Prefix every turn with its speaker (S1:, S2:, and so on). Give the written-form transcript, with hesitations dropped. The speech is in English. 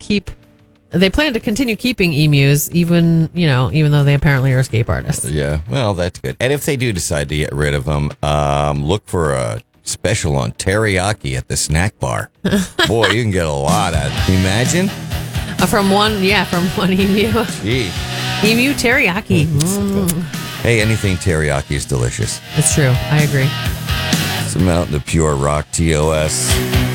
S1: plan to continue keeping emus, even though they apparently are escape artists.
S2: Yeah, well, that's good. And if they do decide to get rid of them, look for a special on teriyaki at the snack bar. Boy, you can get a lot out of it. Can you imagine?
S1: From one emu.
S2: Gee.
S1: Emu teriyaki.
S2: Hey, anything teriyaki is delicious.
S1: It's true. I agree.
S2: Some Mountain of Pure Rock TOS.